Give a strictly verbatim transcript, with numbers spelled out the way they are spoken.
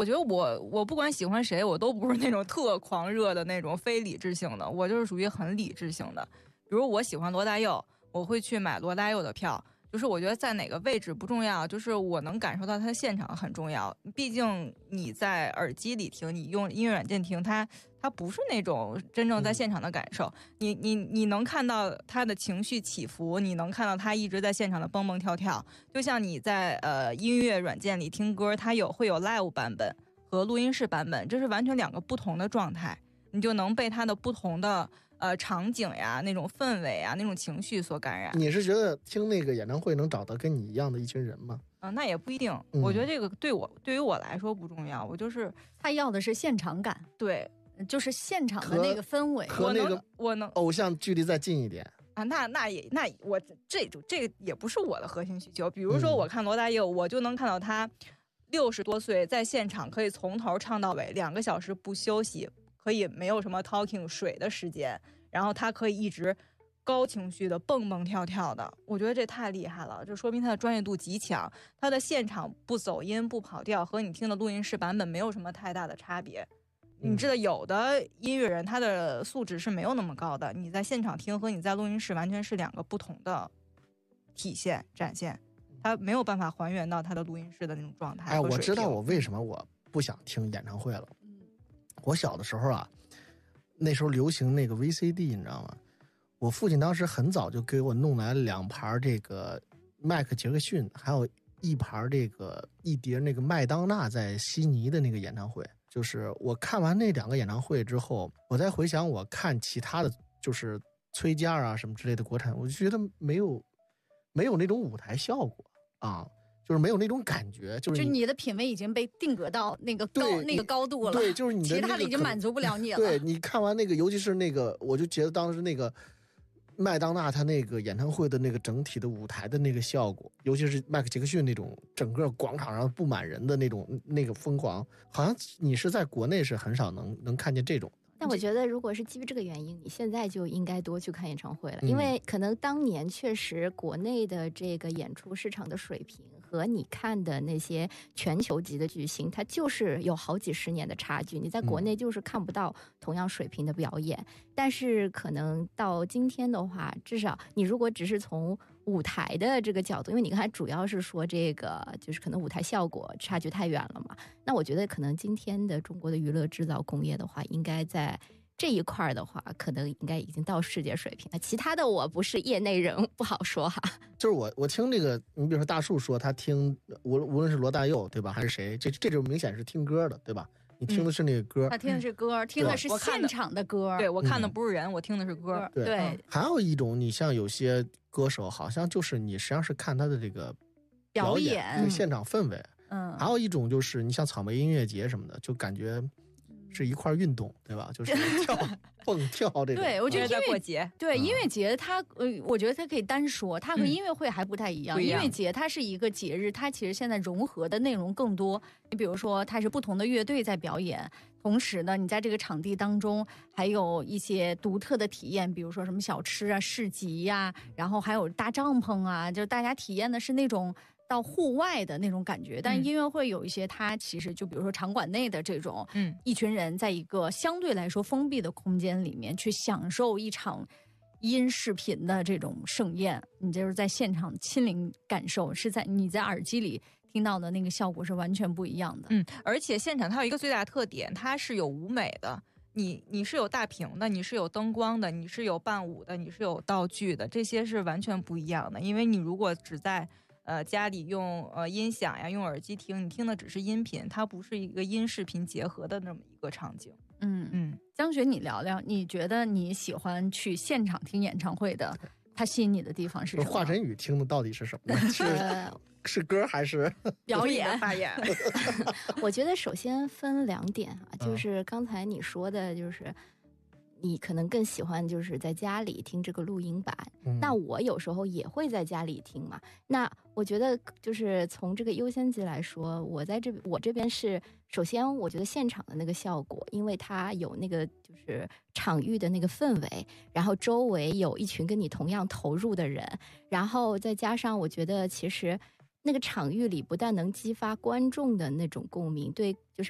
我觉得我我不管喜欢谁，我都不是那种特狂热的那种非理智性的，我就是属于很理智性的。比如我喜欢罗大佑，我会去买罗大佑的票。就是我觉得在哪个位置不重要，就是我能感受到他的现场很重要。毕竟你在耳机里听，你用音乐软件听，它它不是那种真正在现场的感受。嗯、你你你能看到他的情绪起伏，你能看到他一直在现场的蹦蹦跳跳。就像你在呃音乐软件里听歌，它有会有 live 版本和录音室版本，这是完全两个不同的状态。你就能被它的不同的呃场景呀、那种氛围啊、那种情绪所感染。 你是觉得听那个演唱会能找到跟你一样的一群人吗？ 嗯、呃，那也不一定。嗯、我觉得这个对我对于我来说不重要，我就是他要的是现场感， 对， 就是现场的那个氛围。 和那个我能偶像距离再近一点啊，那那也那我这这个也不是我的核心需求。比如说我看罗大佑，嗯、我就能看到他六十多岁在现场可以从头唱到尾，两个小时不休息。可以没有什么 talking 水的时间，然后他可以一直高情绪的蹦蹦跳跳的，我觉得这太厉害了，这说明他的专业度极强，他的现场不走音不跑调和你听的录音室版本没有什么太大的差别。你知道有的音乐人他的素质是没有那么高的，你在现场听和你在录音室完全是两个不同的体现展现，他没有办法还原到他的录音室的那种状态。 哎，我知道我为什么我不想听演唱会了。我小的时候啊，那时候流行那个 V C D， 你知道吗？我父亲当时很早就给我弄来了两盘这个麦克杰克逊，还有一盘这个一碟那个麦当娜在悉尼的那个演唱会。就是我看完那两个演唱会之后，我再回想我看其他的，就是崔健啊什么之类的国产，我就觉得没有没有那种舞台效果啊。就是没有那种感觉，就是你, 就你的品味已经被定格到那个高那个高度了， 对，就是你的、那个、 其他的已经满足不了你了。 对，你看完那个，尤其是那个，我就觉得当时那个麦当娜她那个演唱会的那个整体的舞台的那个效果，尤其是迈克杰克逊那种整个广场上布满人的那种那个疯狂，好像你是在国内是很少能能看见这种。 但我觉得如果是基于这个原因，你现在就应该多去看演唱会了，因为可能当年确实国内的这个演出市场的水平和你看的那些全球级的巨星，它就是有好几十年的差距，你在国内就是看不到同样水平的表演。嗯、但是可能到今天的话，至少你如果只是从舞台的这个角度，因为你刚才主要是说这个就是可能舞台效果差距太远了嘛，那我觉得可能今天的中国的娱乐制造工业的话，应该在这一块的话可能应该已经到世界水平了，其他的我不是业内人不好说哈。 就是我我听这个，你比如说大树说他听无无论是罗大佑对吧还是谁，这这就明显是听歌的对吧，你听的是那个歌、 嗯、他听的是歌，听的是现场的歌。 对，我看的不是人、嗯、我听的是歌。 对, 对、 嗯、还有一种你像有些歌手好像就是你实际上是看他的这个表演, 表演现场氛围。嗯，还有一种就是你像草莓音乐节什么的，就感觉是一块运动对吧，就是跳蹦跳这种。 对，我觉得在过节， 对、嗯、音乐节它呃我觉得它可以单说，它和音乐会还不太一样、嗯、音乐节它是一个节日，它其实现在融合的内容更多，你比如说它是不同的乐队在表演，同时呢你在这个场地当中还有一些独特的体验，比如说什么小吃啊市集呀、啊、然后还有搭帐篷啊，就大家体验的是那种到户外的那种感觉。但音乐会有一些它其实就比如说场馆内的这种嗯，一群人在一个相对来说封闭的空间里面去享受一场音视频的这种盛宴，你就是在现场亲临感受，是在你在耳机里听到的那个效果是完全不一样的。 嗯，而且现场它有一个最大的特点，它是有舞美的，你你是有大屏的，你是有灯光的，你是有伴舞的，你是有道具的，这些是完全不一样的。因为你如果只在呃家里用呃音响呀用耳机听，你听的只是音频，它不是一个音视频结合的那么一个场景。 嗯嗯，江雪你聊聊，你觉得你喜欢去现场听演唱会的它吸引你的地方是什么？ 华晨宇听的到底是什么？是是歌还是表演发言？ 我觉得首先分两点啊，就是刚才你说的就是你可能更喜欢就是在家里听这个录音版、嗯、那我有时候也会在家里听嘛。那我觉得就是从这个优先级来说，我在这我这边是首先我觉得现场的那个效果，因为它有那个就是场域的那个氛围，然后周围有一群跟你同样投入的人，然后再加上我觉得其实那个场域里不但能激发观众的那种共鸣，对就是